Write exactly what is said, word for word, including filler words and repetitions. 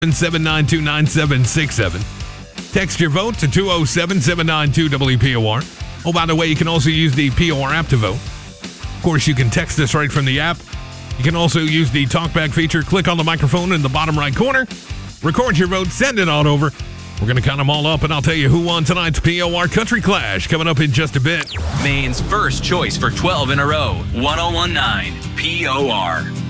seven nine two, nine seven six seven. Text your vote to two oh seven, seven nine two, W P O R. Oh, by the way, you can also use the P O R app to vote. Of course, you can text us right from the app. You can also use the talkback feature. Click on the microphone in the bottom right corner. Record your vote. Send it on over. We're going to count them all up, and I'll tell you who won tonight's P O R Country Clash coming up in just a bit. Maine's first choice for twelve in a row. ten nineteen P O R.